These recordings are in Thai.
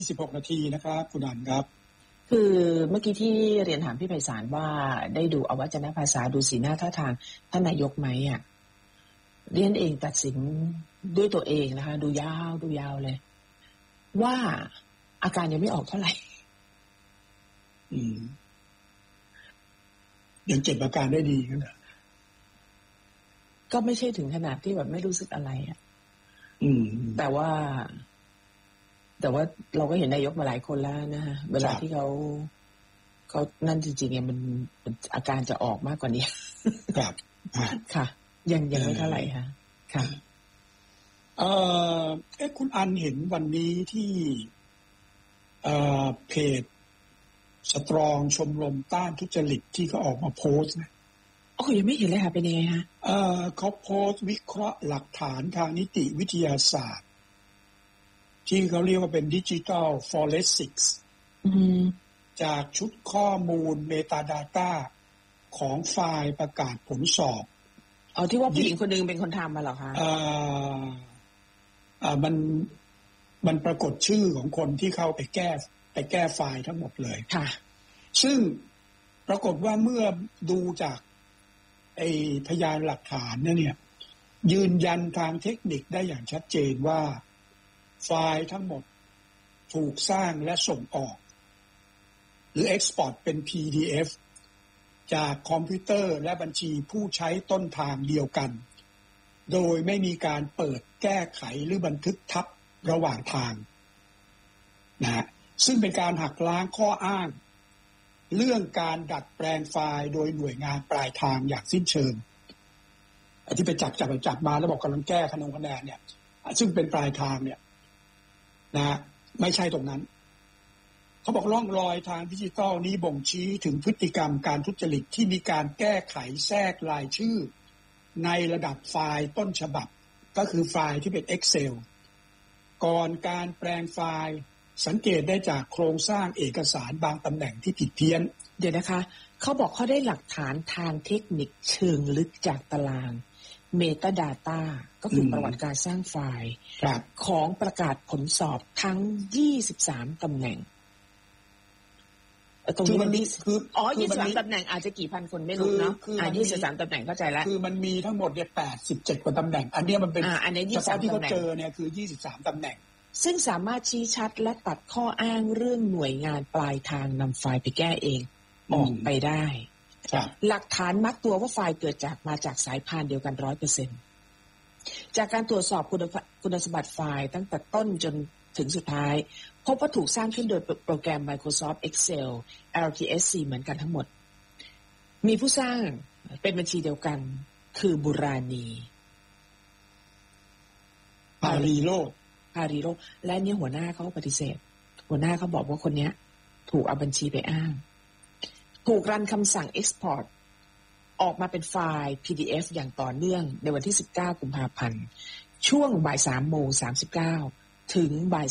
16 นาทีนะครับคุณอันครับคือเมื่อกี้ที่เรียนถามพี่ไพศาลว่าได้ดูอวัจนภาษาดูสีหน้าท่าทางท่านนายกไหมอ่ะเรียนเองตัดสินด้วยตัวเองนะคะดูยาวเลยว่าอาการยังไม่ออกเท่าไหร่ยังเก็บอาการได้ดีนะก็ไม่ใช่ถึงขนาดที่แบบไม่รู้สึกอะไรอ่ะแต่ว่าเราก็เห็นนายกมาหลายคนแล้วนะฮะเวลาที่เขานั่นจริงๆเนี่ยมันอาการจะออกมากกว่านี้ครับค่ะยังไม่เท่าไหร่ค่ะค่ะคุณอันเห็นวันนี้ที่เพจสตรองชมรมต้านทุจริตที่เขาออกมาโพสต์นะยังไม่เห็นเลยค่ะเป็นยังไงฮะเขาโพสต์วิเคราะห์หลักฐานทางนิติวิทยาศาสตร์ที่เขาเรียกว่าเป็นดิจิทัลฟอเรนซิกส์จากชุดข้อมูลเมตาดาต้าของไฟล์ประกาศผลสอบที่ว่าผู้หญิงคนนึงเป็นคนทำมาหรอคะมันปรากฏชื่อของคนที่เข้าไปแก้ไฟล์ทั้งหมดเลยค่ะซึ่งปรากฏว่าเมื่อดูจากพยานหลักฐานเนี่ยยืนยันทางเทคนิคได้อย่างชัดเจนว่าไฟล์ทั้งหมดถูกสร้างและส่งออกหรือ Export เป็น PDF จากคอมพิวเตอร์และบัญชีผู้ใช้ต้นทางเดียวกันโดยไม่มีการเปิดแก้ไขหรือบันทึกทับระหว่างทางนะซึ่งเป็นการหักล้างข้ออ้างเรื่องการดัดแปลงไฟล์โดยหน่วยงานปลายทางอย่างสิ้นเชิงที่ไปจับมาแล้วบอกกำลังแก้คะแนนเนี่ยซึ่งเป็นปลายทางเนี่ยนะไม่ใช่ตรงนั้นเขาบอกร่องรอยทางดิจิทัลนี้บ่งชี้ถึงพฤติกรรมการทุจริตที่มีการแก้ไขแทรกรายชื่อในระดับไฟล์ต้นฉบับก็คือไฟล์ที่เป็น Excel ก่อนการแปลงไฟล์สังเกตได้จากโครงสร้างเอกสารบางตำแหน่งที่ผิดเพี้ยนเดี๋ยวนะคะเขาบอกเขาได้หลักฐานทางเทคนิคเชิงลึกจากตารางMetadata ก็คือประวัติการสร้างไฟล์ของประกาศผลสอบทั้ง23ตำแหน่งตรงนี้มันคือ23ตำแหน่งอาจจะกี่พันคนไม่รู้เนาะ23ตำแหน่งเข้าใจแล้วคือมันมีทั้งหมดเนี่ย87กว่าตำแหน่งอันนี้มันเป็นเฉพาะที่เขาเจอเนี่ยคือ23ตำแหน่งซึ่งสามารถชี้ชัดและตัดข้ออ้างเรื่องหน่วยงานปลายทางนำไฟล์ไปแก้เองออกไปได้หลักฐานมัดตัวว่าไฟล์เกิดมาจากสายพานเดียวกัน 100% จากการตรวจสอบคุณสมบัติไฟล์ตั้งแต่ต้นจนถึงสุดท้ายพบว่าถูกสร้างขึ้นโดยโปรแกรม Microsoft Excel LTSC เหมือนกันทั้งหมดมีผู้สร้างเป็นบัญชีเดียวกันคือบุราณีปารีโรและนี่หัวหน้าเขาปฏิเสธหัวหน้าเขาบอกว่าคนนี้ถูกเอาบัญชีไปอ้างถูกรันคำสั่ง Export ออกมาเป็นไฟล์ PDF อย่างต่อเนื่องในวันที่19กุมภาพันธ์ช่วงบ่าย 3:39 ถึงบ่าย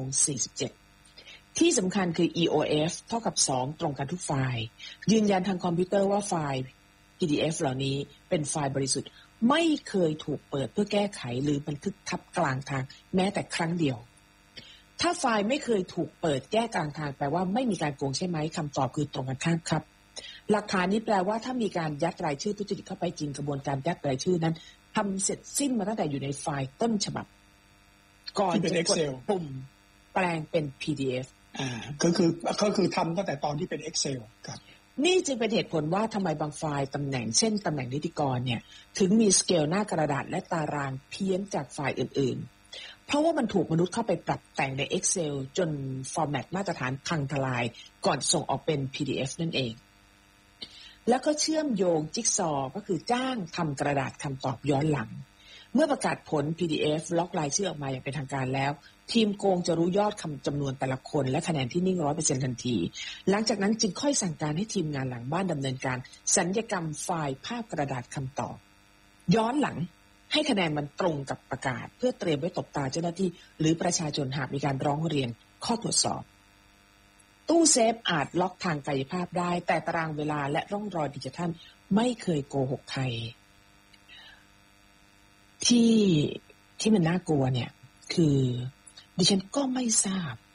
3:47 ที่สำคัญคือ EOF เท่ากับ2ตรงกันทุกไฟล์ยืนยันทางคอมพิวเตอร์ว่าไฟล์ PDF เหล่านี้เป็นไฟล์บริสุทธิ์ไม่เคยถูกเปิดเพื่อแก้ไขหรือบันทึกทับกลางทางแม้แต่ครั้งเดียวถ้าไฟล์ไม่เคยถูกเปิดแก้กลางทางแปลว่าไม่มีการโกงใช่ไหมคำตอบคือตรงกันข้ามครับหลักฐานนี้แปลว่าถ้ามีการยัดรายชื่อทุจริตเข้าไปจริงกระบวนการยัดรายชื่อนั้นทำเสร็จสิ้นมาตั้งแต่อยู่ในไฟล์ต้นฉบับก่อนจะกดปุ่มแปลงเป็น PDF ก็คือทำตั้งแต่ตอนที่เป็น Excel ครับนี่จึงเป็นเหตุผลว่าทำไมบางไฟล์ตำแหน่งเช่นตำแหน่งนิติกรเนี่ยถึงมีสเกลหน้ากระดาษและตารางเพี้ยนจากไฟล์อื่นๆเพราะว่ามันถูกมนุษย์เข้าไปปรับแต่งใน Excel จนฟอร์แมตมาตรฐานพังทลายก่อนส่งออกเป็น PDF นั่นเองแล้วก็เชื่อมโยงจิ๊กซอว์ก็คือจ้างทำกระดาษคำตอบย้อนหลังเมื่อประกาศผล PDF ล็อกรายชื่อออกมาอย่างเป็นทางการแล้วทีมโกงจะรู้ยอดคำจำนวนแต่ละคนและคะแนนที่นิ่ง 100% ทันทีหลังจากนั้นจึงค่อยสั่งการให้ทีมงานหลังบ้านดำเนินการสัญญกรรมไฟล์ภาพกระดาษคำตอบย้อนหลังให้คะแนนมันตรงกับประกาศเพื่อเตรียมไว้ตบตาเจ้าหน้าที่หรือประชาชนหากมีการร้องเรียนข้อตรวจสอบตู้เซฟอาจล็อกทางกายภาพได้แต่ตารางเวลาและร่องรอยดิจิทัลไม่เคยโกหกใครที่มันน่ากลัวเนี่ยคือดิฉันก็ไม่ทราบ